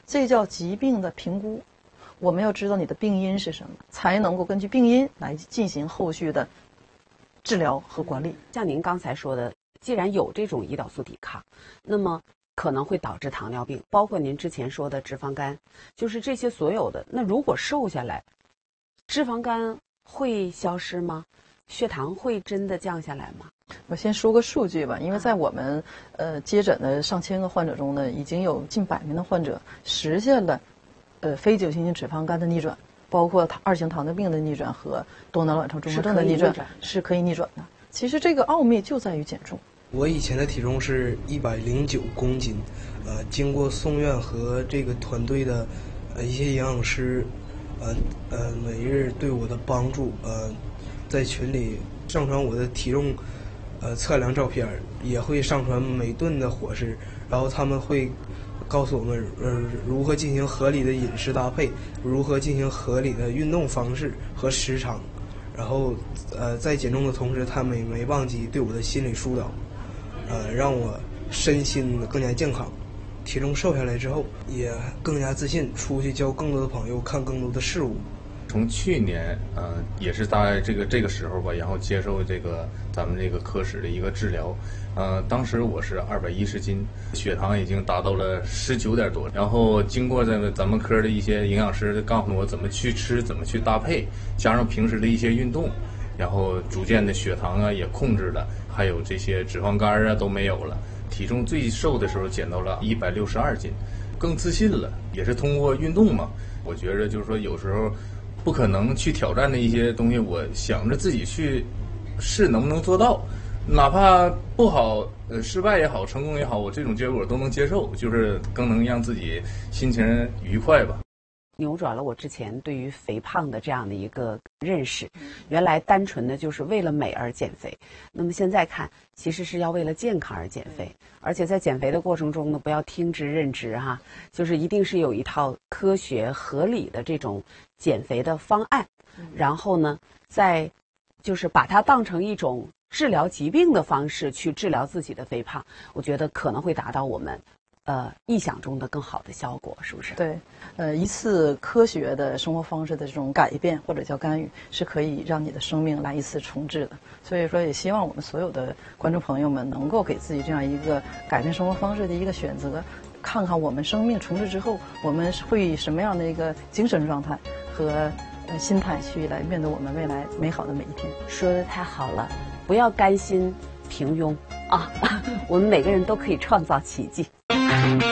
这叫疾病的评估。我们要知道你的病因是什么，才能够根据病因来进行后续的治疗和管理。 像您刚才说的，既然有这种胰岛素抵抗，那么可能会导致糖尿病，包括您之前说的脂肪肝，就是这些所有的。那如果瘦下来，脂肪肝会消失吗？血糖会真的降下来吗？ 我先说个数据吧，因为在我们接诊的上千个患者中呢，已经有近100名的患者实现了非酒精性脂肪肝的逆转，包括2型糖尿病的逆转和多囊卵巢综合症的逆转是可以逆转的。其实这个奥秘就在于减重。 我以前的体重是109公斤，经过宋院和这个团队的一些营养师，每日对我的帮助，在群里上传我的体重测量照片，也会上传每顿的伙食，然后他们会告诉我们如何进行合理的饮食搭配，如何进行合理的运动方式和时长，然后在减重的同时，他们也没忘记对我的心理疏导，让我身心更加健康。体重瘦下来之后，也更加自信，出去交更多的朋友，看更多的事物。 从去年，也是大概这个时候吧，然后接受咱们这个科室的一个治疗，当时我是210斤，血糖已经达到了19点多，然后经过咱们科的一些营养师告诉我怎么去吃，怎么去搭配，加上平时的一些运动，然后逐渐的血糖也控制了，还有这些脂肪肝都没有了，体重最瘦的时候减到了162斤，更自信了，也是通过运动嘛。我觉着就是说有时候不可能去挑战的一些东西，我想着自己去试能不能做到，哪怕不好，失败也好，成功也好，我这种结果都能接受，就是更能让自己心情愉快吧。 扭转了我之前对于肥胖的这样的一个认识，原来单纯的就是为了美而减肥，那么现在看其实是要为了健康而减肥，而且在减肥的过程中呢，不要听之任之哈，就是一定是有一套科学合理的这种减肥的方案，然后呢再就是把它当成一种治疗疾病的方式去治疗自己的肥胖，我觉得可能会达到我们意想中的更好的效果，是不是？ 对，一次科学的生活方式的这种改变或者叫干预，是可以让你的生命来一次重置的。所以说，也希望我们所有的观众朋友们能够给自己这样一个改变生活方式的一个选择，看看我们生命重置之后，我们会以什么样的一个精神状态和心态去来面对我们未来美好的每一天。 说得太好了，不要甘心平庸啊！我们每个人都可以创造奇迹。